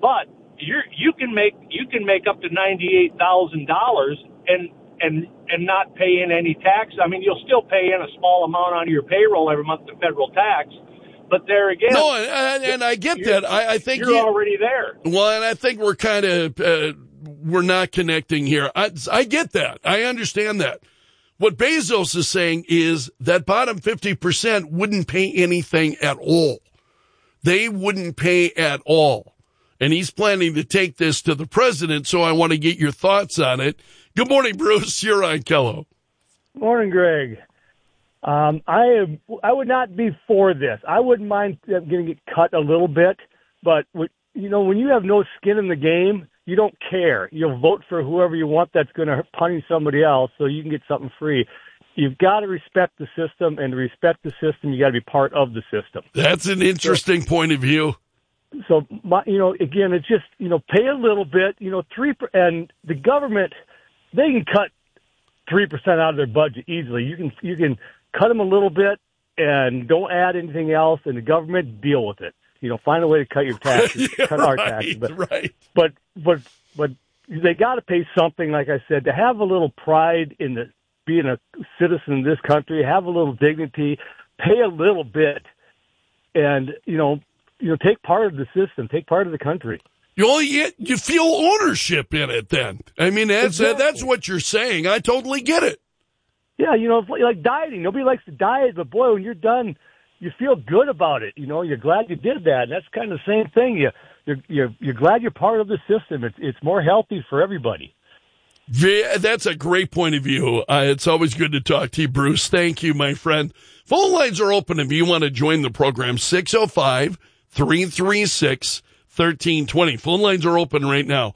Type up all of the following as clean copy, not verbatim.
but you can make up to $98,000 and not pay in any tax. I mean, you'll still pay in a small amount on your payroll every month to federal tax. But there again, no, and I get that. I think you're already there. Well, and I think we're kind of we're not connecting here. I get that. I understand that. What Bezos is saying is that bottom 50% wouldn't pay anything at all. They wouldn't pay at all. And he's planning to take this to the president, so I want to get your thoughts on it. Good morning, Bruce. You're on Kello. Morning, Greg. I would not be for this. I wouldn't mind getting it cut a little bit, but when you have no skin in the game, you don't care. You'll vote for whoever you want that's going to punish somebody else so you can get something free. You've got to respect the system, and to respect the system, you got to be part of the system. That's an interesting point of view. So, again, it's just, pay a little bit, 3%, and the government, they can cut 3% out of their budget easily. You can cut them a little bit and don't add anything else, and the government deal with it. Find a way to cut your taxes, cut our taxes. But they got to pay something, like I said, to have a little pride in being a citizen of this country, have a little dignity, pay a little bit, and, take part of the system, take part of the country. You feel ownership in it then. I mean, that's what you're saying. I totally get it. Yeah, it's like dieting. Nobody likes to diet, but boy, when you're done, you feel good about it. You're glad you did that. And that's kind of the same thing. You're glad you're part of the system. It's more healthy for everybody. That's a great point of view. It's always good to talk to you, Bruce. Thank you, my friend. Phone lines are open if you want to join the program. 605-336-1320. Phone lines are open right now.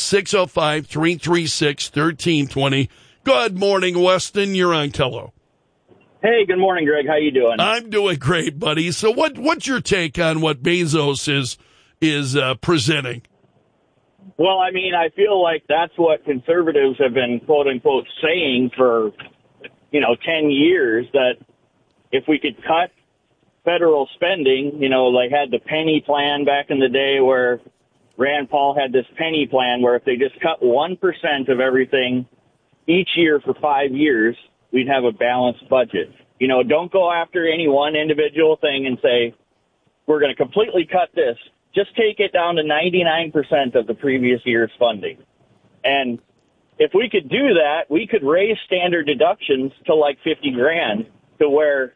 605-336-1320. Good morning, Weston. You're on Kello. Hey, good morning, Greg. How you doing? I'm doing great, buddy. So what's your take on what Bezos is presenting? Well, I mean, I feel like that's what conservatives have been, quote unquote, saying for, 10 years, that if we could cut federal spending, like had the penny plan back in the day where Rand Paul had this penny plan where if they just cut 1% of everything each year for 5 years, we'd have a balanced budget. Don't go after any one individual thing and say, we're going to completely cut this. Just take it down to 99% of the previous year's funding. And if we could do that, we could raise standard deductions to like $50,000 to where,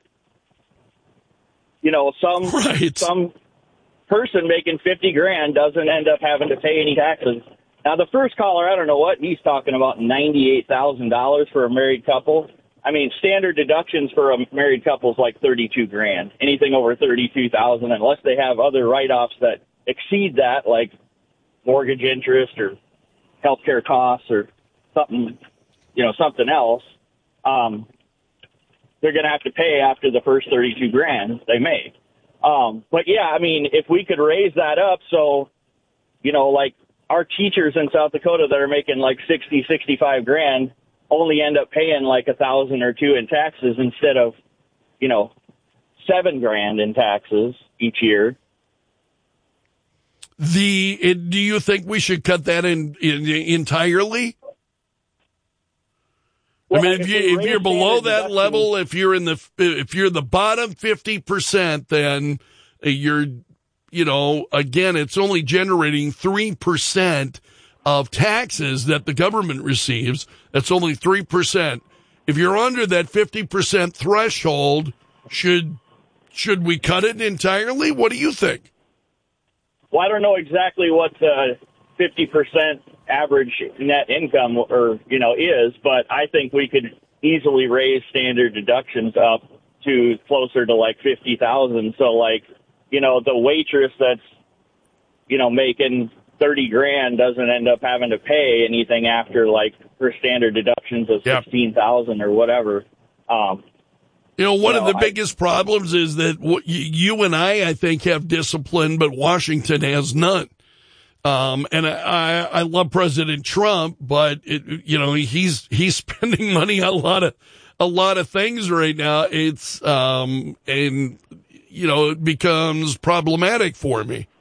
some person making $50,000 doesn't end up having to pay any taxes. Now, the first caller, I don't know what he's talking about, $98,000 for a married couple. I mean, standard deductions for a married couple is like $32,000. Anything over $32,000, unless they have other write-offs that exceed that, like mortgage interest or healthcare costs or something, something else, they're going to have to pay after the first $32,000 they make. But yeah, I mean, if we could raise that up, so like our teachers in South Dakota that are making like $65,000 only end up paying like $1,000 or $2,000 in taxes instead of, $7,000 in taxes each year. Do you think we should cut that in entirely? Well, I mean, if you're below that level, if you're the bottom 50%, then again, it's only generating 3% of taxes that the government receives. That's only 3%. If you're under that 50% threshold, should we cut it entirely? What do you think? Well, I don't know exactly what the 50% average net income is, but I think we could easily raise standard deductions up to closer to like 50,000. So like, the waitress that's, making $30,000 doesn't end up having to pay anything after like her standard deductions of 16,000 or whatever. One of the biggest problems is that you and I think, have discipline, but Washington has none. And I love President Trump, but he's spending money on a lot of things right now. It's it becomes problematic for me.